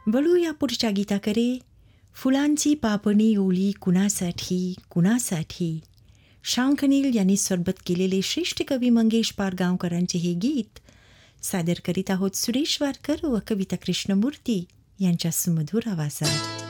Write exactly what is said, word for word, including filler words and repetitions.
वळूया पुढच्या गीताकडे. फुलांची पापणी ओली कुणासाठी कुणासाठी, शांखनील यांनी सरबत केलेले श्रेष्ठ कवी मंगेश पाडगावकरांचे हे गीत सादर करीत आहोत सुरेश वाडकर व कविता कृष्णमूर्ती यांच्या सुमधुर आवाजात.